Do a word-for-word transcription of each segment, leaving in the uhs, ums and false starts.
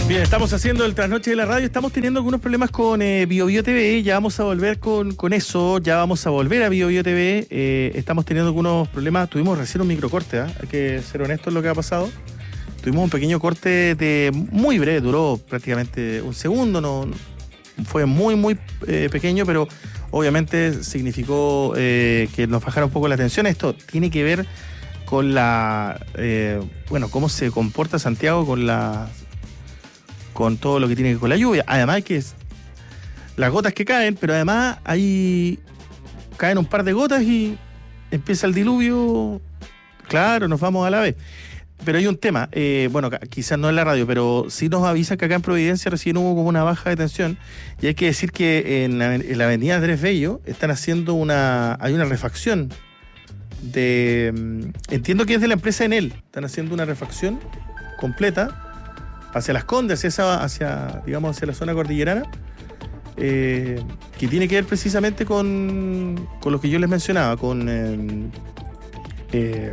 Bien, estamos haciendo el trasnoche de la radio. Estamos teniendo algunos problemas con eh, BioBio T V. Ya vamos a volver con, con eso. Ya vamos a volver a BioBio T V. Eh, estamos teniendo algunos problemas. Tuvimos recién un microcorte, ¿eh? Hay que ser honestos en lo que ha pasado. Tuvimos un pequeño corte de muy breve, duró prácticamente un segundo. No, fue muy, muy eh, pequeño, pero obviamente significó eh, que nos bajara un poco la tensión. Esto tiene que ver con la... Eh, bueno, cómo se comporta Santiago con la... con todo lo que tiene que ver con la lluvia. Además que es las gotas que caen, pero además ahí caen un par de gotas y empieza el diluvio. Claro, nos vamos a la vez. Pero hay un tema, eh, bueno, quizás no en la radio, pero sí nos avisan que acá en Providencia recién hubo como una baja de tensión, y hay que decir que en la, en la avenida Andrés Bello están haciendo una, hay una refacción de, entiendo que es de la empresa Enel, están haciendo una refacción completa hacia Las Condes, hacia, hacia, digamos, hacia la zona cordillerana, eh, que tiene que ver precisamente con, con lo que yo les mencionaba, con eh, eh,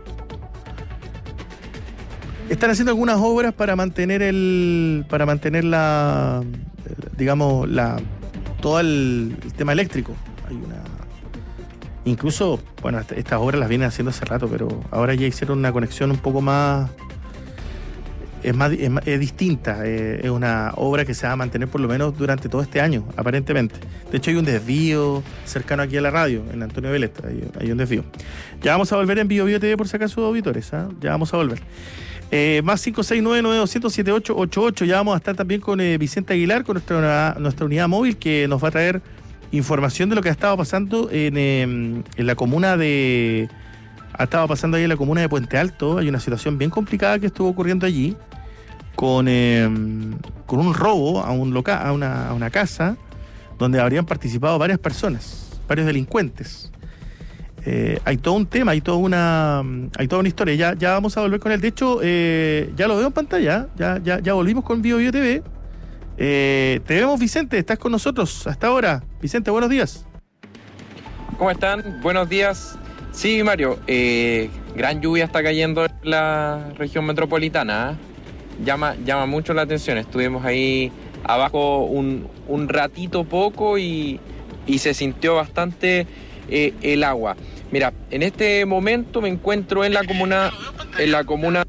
están haciendo algunas obras para mantener el, para mantener la, digamos, la, todo el, el tema eléctrico. Hay una, incluso, bueno, estas obras las vienen haciendo hace rato, pero ahora ya hicieron una conexión un poco más Es, más, es, es distinta, eh, es una obra que se va a mantener por lo menos durante todo este año, aparentemente. De hecho, hay un desvío cercano aquí a la radio, en Antonio Vélez, hay, hay un desvío. Ya vamos a volver en BioBio T V por si acaso, auditores, ¿eh? Ya vamos a volver. Eh, más cinco seis nueve nueve dos cero cero siete ocho ocho ocho, ya vamos a estar también con eh, Vicente Aguilar, con nuestra, nuestra unidad móvil, que nos va a traer información de lo que ha estado pasando en, eh, en la comuna de... Ha estado pasando ahí en la comuna de Puente Alto. Hay una situación bien complicada que estuvo ocurriendo allí, con, eh, con un robo a, un loca, a, una, a una casa donde habrían participado varias personas, varios delincuentes. Eh, hay todo un tema, hay toda una hay toda una historia. Ya, ya vamos a volver con él. De hecho, eh, ya lo veo en pantalla, ya, ya, ya volvimos con BioBio T V. Eh, te vemos, Vicente, estás con nosotros hasta ahora. Vicente, buenos días. ¿Cómo están? Buenos días. Sí, Mario, eh, gran lluvia está cayendo en la región metropolitana, ¿eh? Llama, llama mucho la atención. Estuvimos ahí abajo un, un ratito poco y, y se sintió bastante eh, el agua. Mira, en este momento me encuentro en la comuna, en la comuna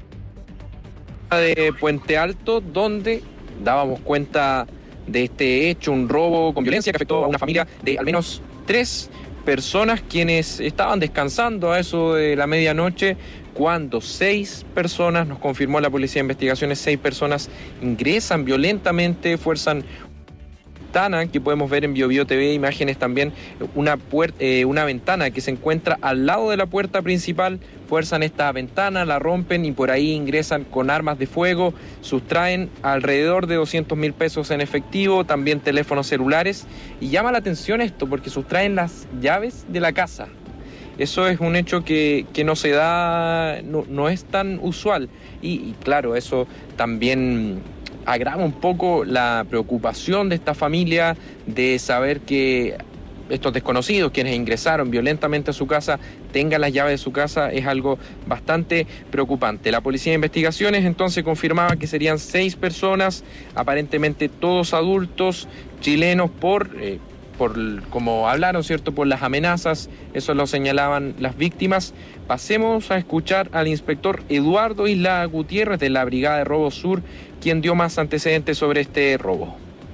de Puente Alto, donde dábamos cuenta de este hecho, un robo con violencia que afectó a una familia de al menos tres personas, quienes estaban descansando a eso de la medianoche, cuando seis personas, nos confirmó la Policía de Investigaciones, seis personas ingresan violentamente, fuerzan ventana que podemos ver en BioBio T V, imágenes también, una, puerta, eh, una ventana que se encuentra al lado de la puerta principal, fuerzan esta ventana, la rompen y por ahí ingresan con armas de fuego, sustraen alrededor de doscientos mil pesos en efectivo, también teléfonos celulares, y llama la atención esto porque sustraen las llaves de la casa. Eso es un hecho que, que no se da, no, no es tan usual. Y, y claro, eso también agrava un poco la preocupación de esta familia de saber que estos desconocidos, quienes ingresaron violentamente a su casa, tengan las llaves de su casa, es algo bastante preocupante. La Policía de Investigaciones entonces confirmaba que serían seis personas, aparentemente todos adultos, chilenos, por... Eh, por como hablaron, ¿cierto?, por las amenazas, eso lo señalaban las víctimas. Pasemos a escuchar al inspector Eduardo Isla Gutiérrez de la Brigada de Robo Sur, quien dio más antecedentes sobre este robo.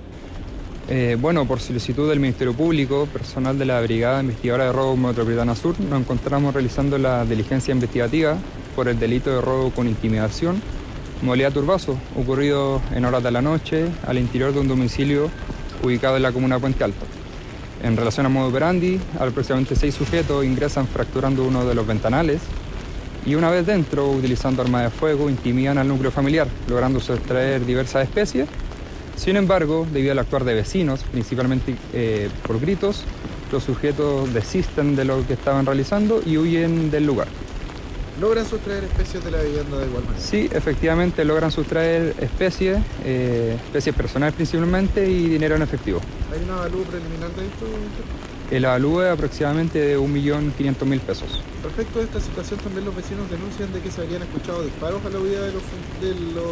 Eh, bueno, por solicitud del Ministerio Público, personal de la Brigada Investigadora de Robo Metropolitana Sur, nos encontramos realizando la diligencia investigativa por el delito de robo con intimidación, modalidad turbazo, ocurrido en horas de la noche al interior de un domicilio ubicado en la comuna de Puente Alto. En relación a modo operandi, aproximadamente seis sujetos ingresan fracturando uno de los ventanales y una vez dentro, utilizando armas de fuego, intimidan al núcleo familiar, logrando sustraer diversas especies. Sin embargo, debido al actuar de vecinos, principalmente eh, por gritos, los sujetos desisten de lo que estaban realizando y huyen del lugar. ¿Logran sustraer especies de la vivienda de igual manera? Sí, efectivamente logran sustraer especies, eh, especies personales principalmente, y dinero en efectivo. ¿Hay una avalúo preliminar de esto? El avalúo es aproximadamente de un millón quinientos mil pesos. Respecto a esta situación, también los vecinos denuncian de que se habían escuchado disparos a la huida de los, de los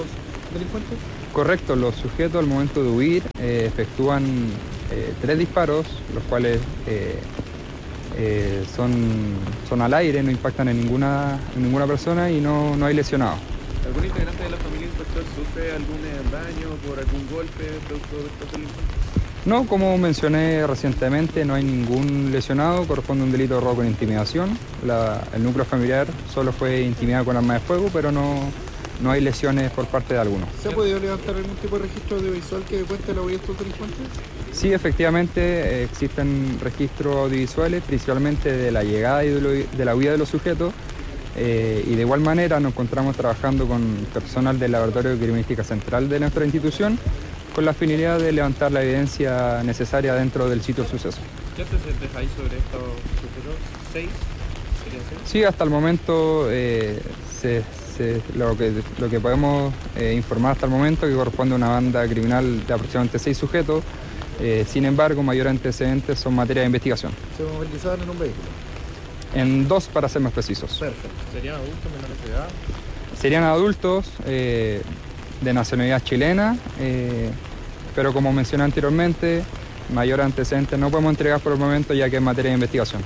delincuentes? Correcto, los sujetos al momento de huir eh, efectúan eh, tres disparos, los cuales eh, eh, son, son al aire, no impactan en ninguna, en ninguna persona y no, no hay lesionados. ¿Algún integrante de la familia inspector sufre algún daño por algún golpe producto de estos delincuentes? No, como mencioné recientemente, no hay ningún lesionado, corresponde a un delito de robo con intimidación. La, el núcleo familiar solo fue intimidado con arma de fuego, pero no, no hay lesiones por parte de alguno. ¿Se ha podido levantar algún tipo de registro audiovisual que cuente la huida de estos delincuentes? Sí, efectivamente eh, existen registros audiovisuales, principalmente de la llegada y de, lo, de la huida de los sujetos. Eh, y de igual manera nos encontramos trabajando con personal del Laboratorio de Criminalística Central de nuestra institución, con la finalidad de levantar la evidencia necesaria dentro del sitio del suceso. ¿Qué antecedentes hay sobre estos sujetos? ¿Seis? ¿Serían seis? Sí, hasta el momento eh, se, se, lo, que, lo que podemos eh, informar hasta el momento que corresponde a una banda criminal de aproximadamente seis sujetos. Eh, sin embargo, mayores antecedentes son materia de investigación. ¿Se movilizaban en un vehículo? En dos, para ser más precisos. Perfecto. ¿Serían adultos menores de edad? Serían adultos eh, de nacionalidad chilena, eh, pero como mencioné anteriormente, mayor antecedente no podemos entregar por el momento ya que es materia de investigación.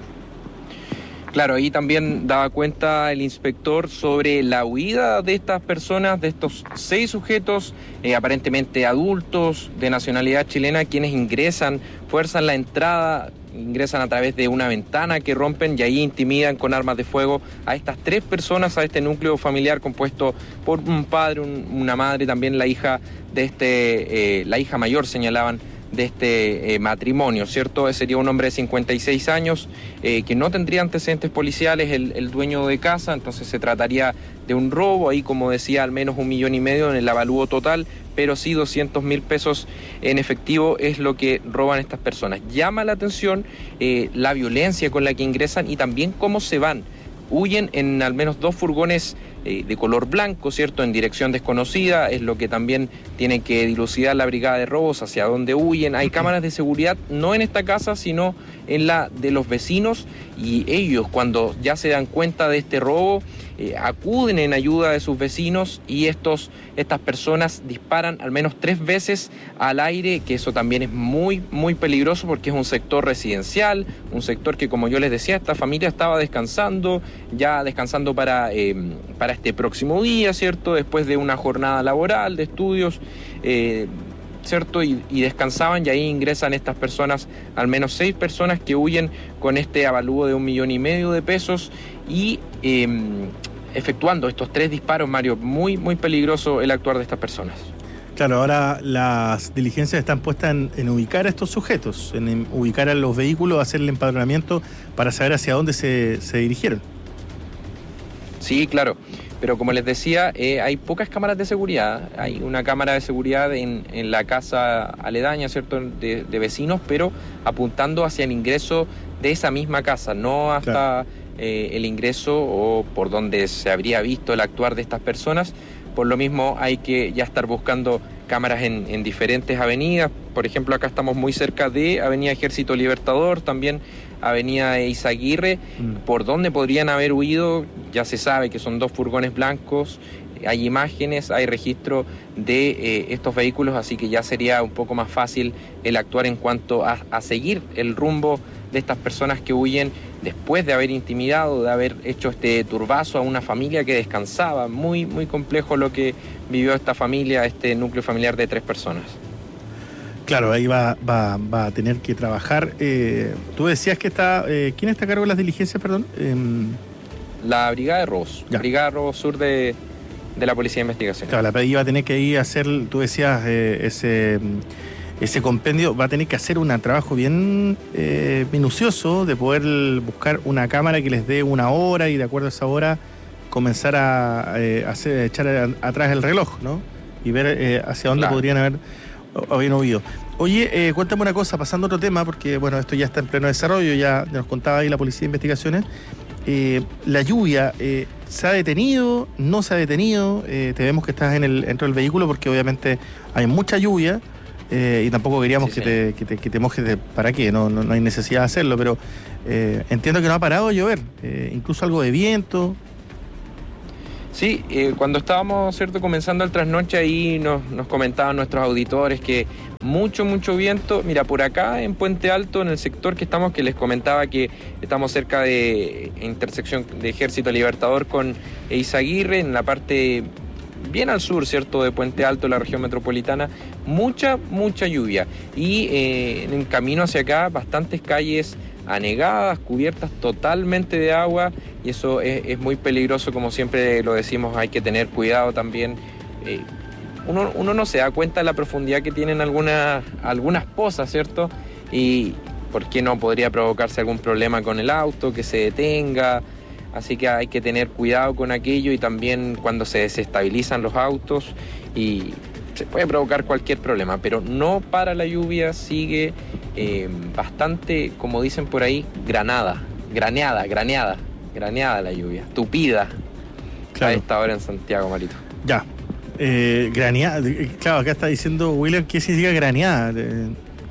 Claro, ahí también daba cuenta el inspector sobre la huida de estas personas, de estos seis sujetos, eh, aparentemente adultos de nacionalidad chilena, quienes ingresan, fuerzan la entrada, ingresan a través de una ventana que rompen y ahí intimidan con armas de fuego a estas tres personas, a este núcleo familiar compuesto por un padre, un, una madre, también la hija de este, eh, la hija mayor señalaban de este eh, matrimonio, ¿cierto? Sería un hombre de cincuenta y seis años eh, que no tendría antecedentes policiales, el, el dueño de casa, entonces se trataría de un robo, ahí como decía al menos un millón y medio en el avalúo total, pero sí doscientos mil pesos en efectivo es lo que roban estas personas. Llama la atención eh, la violencia con la que ingresan y también cómo se van. Huyen en al menos dos furgones eh, de color blanco, ¿cierto? En dirección desconocida, es lo que también tiene que dilucidar la brigada de robos, hacia dónde huyen. Hay cámaras de seguridad, no en esta casa, sino en la de los vecinos, y ellos cuando ya se dan cuenta de este robo, eh, acuden en ayuda de sus vecinos y estos, estas personas disparan al menos tres veces al aire, que eso también es muy, muy peligroso porque es un sector residencial, un sector que, como yo les decía, esta familia estaba descansando, ya descansando para, eh, para este próximo día, ¿cierto? Después de una jornada laboral, de estudios, eh, ¿cierto? Y, y descansaban y ahí ingresan estas personas, al menos seis personas que huyen con este avalúo de un millón y medio de pesos y eh, efectuando estos tres disparos, Mario. Muy, muy peligroso el actuar de estas personas. Claro, ahora las diligencias están puestas en, en ubicar a estos sujetos, en, en ubicar a los vehículos, hacer el empadronamiento para saber hacia dónde se, se dirigieron. Sí, claro. Pero como les decía, eh, hay pocas cámaras de seguridad. Hay una cámara de seguridad en, en la casa aledaña, ¿cierto?, de, de vecinos, pero apuntando hacia el ingreso de esa misma casa, no hasta claro. eh, el ingreso o por donde se habría visto el actuar de estas personas. Por lo mismo hay que ya estar buscando cámaras en, en diferentes avenidas. Por ejemplo, acá estamos muy cerca de Avenida Ejército Libertador, también Avenida Izaguirre, mm. por donde podrían haber huido. Ya se sabe que son dos furgones blancos, hay imágenes, hay registro de eh, estos vehículos, así que ya sería un poco más fácil el actuar en cuanto a, a seguir el rumbo de estas personas que huyen después de haber intimidado, de haber hecho este turbazo a una familia que descansaba. Muy, muy complejo lo que vivió esta familia, este núcleo familiar de tres personas. Claro, ahí va, va, va a tener que trabajar. Eh, tú decías que está... Eh, ¿Quién está a cargo de las diligencias, perdón? Eh, la Brigada de Robos. Ya. Brigada de Robos Sur de, de la Policía de Investigación. Claro, la P D I va a tener que ir a hacer, tú decías, eh, ese, ese compendio, va a tener que hacer un trabajo bien eh, minucioso de poder buscar una cámara que les dé una hora y de acuerdo a esa hora comenzar a, eh, hacer, echar a, atrás el reloj, ¿no? Y ver eh, hacia dónde claro. podrían haber... habían huido. Oye, eh, cuéntame una cosa, pasando a otro tema, porque bueno, esto ya está en pleno desarrollo, ya nos contaba ahí la Policía de Investigaciones. Eh, la lluvia, eh, ¿se ha detenido? ¿No se ha detenido? Eh, te vemos que estás en el, dentro del vehículo porque obviamente hay mucha lluvia eh, y tampoco queríamos sí, que, sí. Te, que, te, que te mojes de, para qué, no, no, no hay necesidad de hacerlo, pero eh, entiendo que no ha parado de llover, eh, incluso algo de viento. Sí, eh, cuando estábamos, ¿cierto?, comenzando el trasnoche, ahí nos, nos comentaban nuestros auditores que mucho, mucho viento. Mira, por acá en Puente Alto, en el sector que estamos, que les comentaba que estamos cerca de intersección de Ejército Libertador con Eizaguirre, en la parte bien al sur, ¿cierto?, de Puente Alto, la región metropolitana, mucha, mucha lluvia. Y eh, en el camino hacia acá, bastantes calles anegadas, cubiertas totalmente de agua, y eso es, es muy peligroso, como siempre lo decimos, hay que tener cuidado también. Eh, uno, uno no se da cuenta de la profundidad que tienen algunas, algunas pozas, ¿cierto? Y por qué no podría provocarse algún problema con el auto, que se detenga, así que hay que tener cuidado con aquello, y también cuando se desestabilizan los autos, y se puede provocar cualquier problema, pero no para la lluvia, sigue eh, bastante, como dicen por ahí, granada, graneada, graneada, graneada la lluvia, tupida, claro, a esta hora en Santiago, Marito. Ya, eh, graneada, claro, acá está diciendo William que significa graneada. Eh.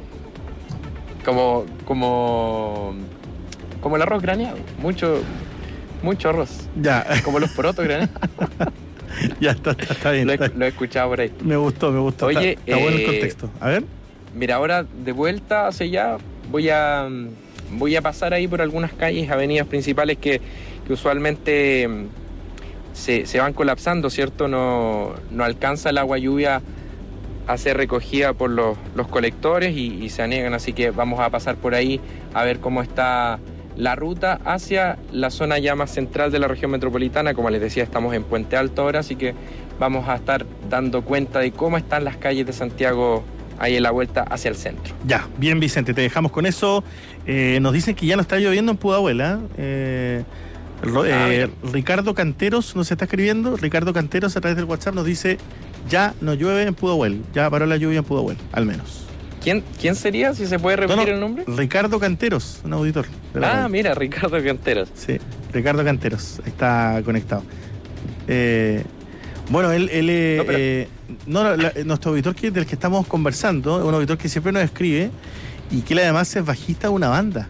Como, como, como el arroz graneado, mucho, mucho arroz. Ya. Como los porotos graneados. Ya está, está, está bien. Lo he, está. lo he escuchado por ahí. Me gustó, me gustó. Oye, está, está eh, bueno el contexto. A ver. Mira, ahora de vuelta hacia allá, voy a, voy a pasar ahí por algunas calles, avenidas principales que, que usualmente se, se van colapsando, ¿cierto? No, no alcanza el agua lluvia a ser recogida por los, los colectores y, y se anegan, así que vamos a pasar por ahí a ver cómo está la ruta hacia la zona ya más central de la región metropolitana. Como les decía, estamos en Puente Alto ahora, así que vamos a estar dando cuenta de cómo están las calles de Santiago ahí en la vuelta hacia el centro. Ya, bien, Vicente, te dejamos con eso. Eh, nos dicen que ya no está lloviendo en Pudahuel, ¿eh? Eh, eh, Ricardo Canteros nos está escribiendo. Ricardo Canteros a través del WhatsApp nos dice: ya no llueve en Pudahuel, ya paró la lluvia en Pudahuel, al menos. ¿Quién, ¿Quién sería? Si se puede repetir no, no, el nombre. Ricardo Canteros, un auditor. Ah, radio. Mira, Ricardo Canteros. Sí, Ricardo Canteros, está conectado. Eh, bueno, él, él no, pero... eh, no, la, nuestro auditor que, del que estamos conversando, es un auditor que siempre nos escribe y que él además es bajista de una banda.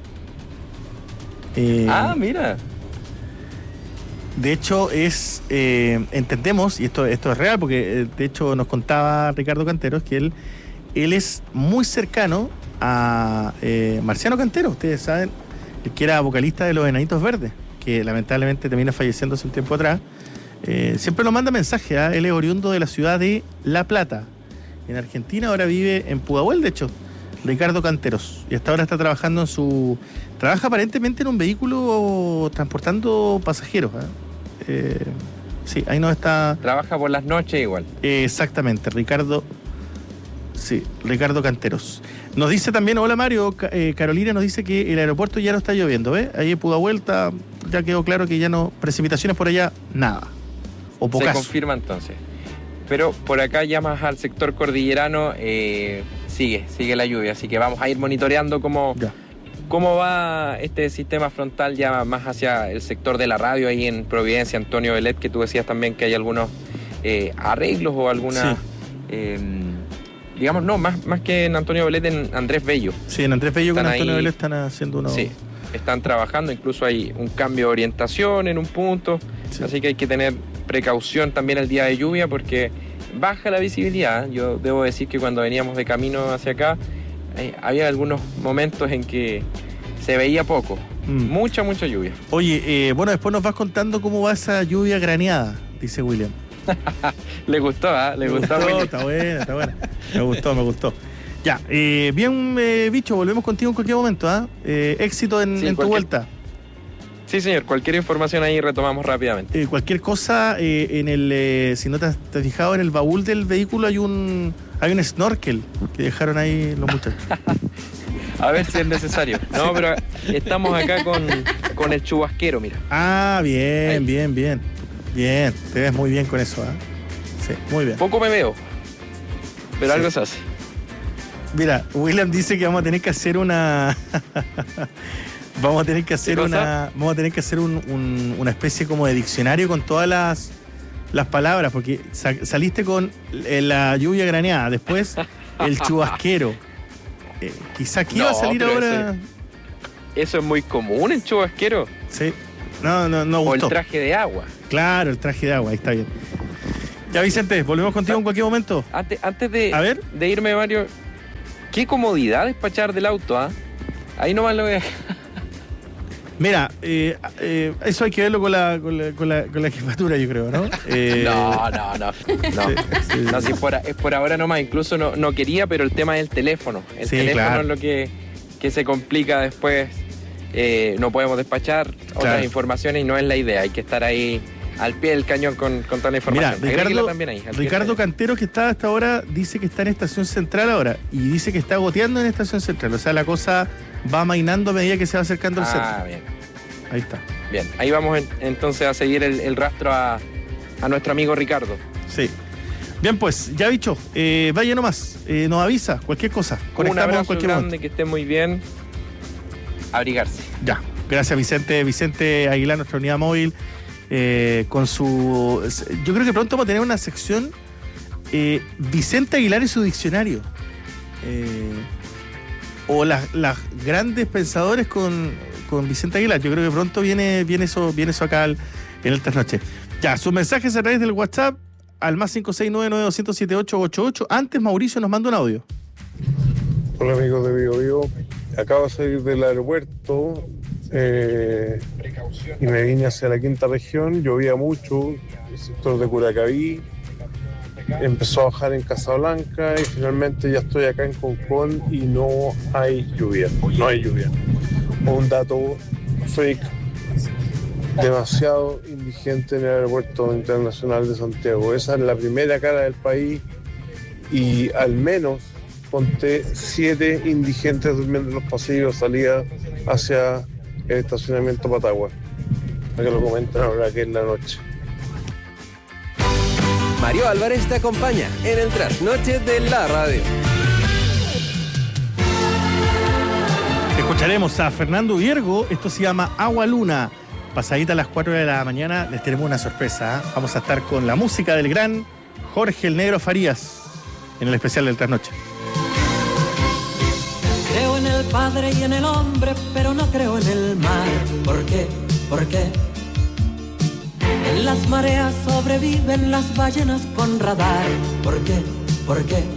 Eh, ah, mira. De hecho, es eh, entendemos, y esto, esto es real, porque de hecho nos contaba Ricardo Canteros que él Él es muy cercano a eh, Marciano Cantero, ustedes saben, que era vocalista de Los Enanitos Verdes, que lamentablemente termina falleciendo hace un tiempo atrás. Eh, siempre nos manda mensajes, ¿eh? Él es oriundo de la ciudad de La Plata, en Argentina, ahora vive en Pudahuel, de hecho, Ricardo Canteros, y hasta ahora está trabajando en su... Trabaja aparentemente en un vehículo transportando pasajeros. ¿eh? Eh, sí, ahí no está... Trabaja por las noches igual. Eh, exactamente, Ricardo... Sí, Ricardo Canteros. Nos dice también, hola Mario, eh, Carolina nos dice que el aeropuerto ya no está lloviendo, ¿ves? Ahí en Pudahuel ya quedó claro que ya no, precipitaciones por allá, nada. O pocas. Se confirma entonces. Pero por acá ya más al sector cordillerano eh, sigue, sigue la lluvia, así que vamos a ir monitoreando cómo, cómo va este sistema frontal ya más hacia el sector de la radio ahí en Providencia, Antonio Belet, que tú decías también que hay algunos eh, arreglos o algunas... Sí. Eh, digamos, no, más, más que en Antonio Belet, en Andrés Bello. Sí, en Andrés Bello con Antonio Belet están haciendo unos... Sí, están trabajando, incluso hay un cambio de orientación en un punto, sí. Así que hay que tener precaución también el día de lluvia porque baja la visibilidad. Yo debo decir que cuando veníamos de camino hacia acá, eh, había algunos momentos en que se veía poco, mm. mucha, mucha lluvia. Oye, eh, bueno, después nos vas contando cómo va esa lluvia graneada, dice William. Le gustó, ¿eh? Le me gustó. gustó está buena, está buena. Me gustó, me gustó. Ya, eh, bien, eh, Bicho, volvemos contigo en cualquier momento, ¿ah? ¿eh? Éxito en, sí, en tu vuelta. Sí, señor, cualquier información ahí retomamos rápidamente. Eh, cualquier cosa, eh, en el, eh, si no te has, te has fijado, en el baúl del vehículo hay un hay un snorkel que dejaron ahí los muchachos. A ver si es necesario. No, pero estamos acá con, con el chubasquero, mira. Ah, bien, ahí. bien, bien. Bien, te ves muy bien con eso, ¿eh? Sí, muy bien. Poco me veo, pero sí. Algo se hace. Mira, William dice que vamos a tener que hacer una... vamos a tener que hacer una... Vamos a tener que hacer un, un, una especie como de diccionario con todas las, las palabras, porque sa- saliste con la lluvia graneada, después el chubasquero. Eh, quizá aquí no, va a salir ahora... Eso, eso es muy común, el chubasquero. Sí. No, no, no gustó. O el traje de agua. Claro, el traje de agua, ahí está bien. Ya, Vicente, volvemos contigo en cualquier momento. Antes, antes de, A ver. de irme, Mario, qué comodidad despachar del auto, ¿ah? Ahí nomás lo voy a dejar. Mira, eh, eh, eso hay que verlo con la, con la, con la, con la jefatura, yo creo, ¿no? Eh, No, no, no. No, Sí, sí. no si por, es por ahora nomás. Incluso no, no quería, pero el tema es el teléfono. El Sí, teléfono claro. es lo que, que se complica después. Eh, no podemos despachar otras Claro. informaciones y no es la idea. Hay que estar ahí al pie del cañón con, con toda la Mira, información. Agréguela Ricardo, también ahí, al pie Ricardo del cañón. Cantero, que está hasta ahora, dice que está en Estación Central ahora y dice que está goteando en Estación Central. O sea, la cosa va amainando a medida que se va acercando al Ah, centro. bien. Ahí está. Bien, ahí vamos en- entonces a seguir el, el rastro a, a nuestro amigo Ricardo. Sí. Bien, pues, ya dicho, eh, vaya nomás, eh, nos avisa, cualquier cosa. Un Conectamos abrazo en cualquier grande, momento. que esté muy bien. Abrigarse. Ya, gracias Vicente, Vicente Aguilar, nuestra unidad móvil, eh, con su... Yo creo que pronto vamos a tener una sección eh, Vicente Aguilar y su diccionario. Eh, o las, las grandes pensadores con, con Vicente Aguilar. Yo creo que pronto viene, viene, eso, viene eso acá al, en el trasnoche. Ya, sus mensajes a través del WhatsApp al más cinco seis nueve nueve dos cero siete ocho ocho ocho. Antes Mauricio nos manda un audio. Hola amigos de Bio Bio, acabo de salir del aeropuerto eh, y me vine hacia la quinta región, llovía mucho, el sector de Curacaví, empezó a bajar en Casablanca y finalmente ya estoy acá en Concón y no hay lluvia, no hay lluvia. Un dato freak, demasiado indigente en el aeropuerto internacional de Santiago, esa es la primera cara del país y al menos ponte siete indigentes durmiendo en los pasillos, salida hacia el estacionamiento Patagua. Para que lo comenten ahora que es la noche. Mario Álvarez te acompaña en el trasnoche de la radio. Escucharemos a Fernando Viergo, esto se llama Agua Luna. Pasadita a las cuatro de la mañana les tenemos una sorpresa. ¿eh? Vamos a estar con la música del gran Jorge el Negro Farías en el especial del trasnoche. Creo en el Padre y en el hombre, pero no creo en el mar. ¿Por qué? ¿Por qué? En las mareas sobreviven las ballenas con radar. ¿Por qué? ¿Por qué?